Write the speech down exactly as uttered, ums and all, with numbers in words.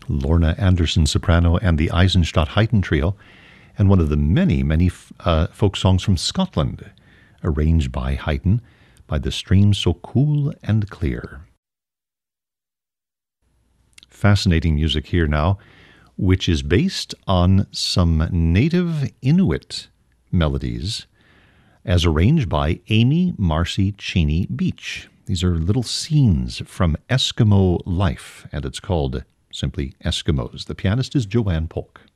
Lorna Anderson soprano and the Eisenstadt Haydn Trio, and one of the many, many uh, folk songs from Scotland, arranged by Haydn, by The Stream So Cool and Clear. Fascinating music here now, which is based on some native Inuit melodies, as arranged by Amy Marcy Cheney Beach. These are little scenes from Eskimo life, and it's called simply Eskimos. The pianist is Joanne Polk.